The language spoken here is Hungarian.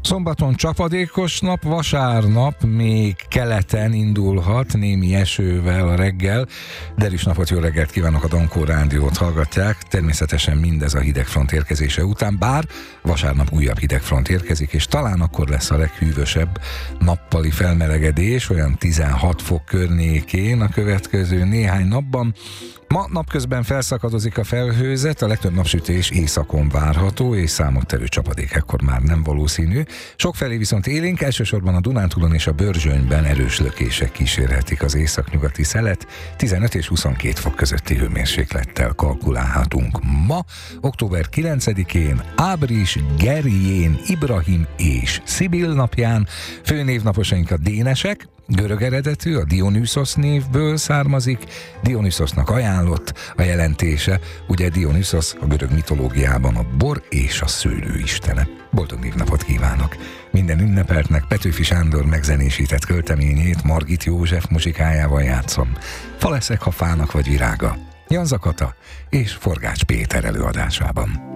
Szombaton csapadékos nap, vasárnap még keleten indulhat, némi esővel a reggel. Derűs napot, jó reggelt kívánok, a Dankó Rádiót hallgatják. Természetesen mindez a hidegfront érkezése után, bár vasárnap újabb hidegfront érkezik, és talán akkor lesz a leghűvösebb nappali felmelegedés, olyan 16 fok környékén a következő néhány napban. Ma napközben felszakadozik a felhőzet, a legtöbb napsütés északon várható, és számottevő csapadék ekkor már nem valószínű. Sokfelé viszont élénk, elsősorban a Dunántúlon és a Börzsönyben erős lökések kísérhetik az északnyugati szelet, 15 és 22 fok közötti hőmérséklettel kalkulálhatunk. Ma, október 9-én, Ábris, Gerjén, Ibrahim és Szibil napján, főnévnaposaink a dénesek, görög eredetű, a Dionysos névből származik, Dionyszosnak ajánlott a jelentése, ugye Dionysos a görög mitológiában a bor és a szőlő istene. Boldog névnapot kívánok! Minden ünnepeltnek Petőfi Sándor megzenésített költeményét Margit József muzsikájával játszom. Fa leszek, ha fának vagy virága. Jan Zakata és Forgács Péter előadásában.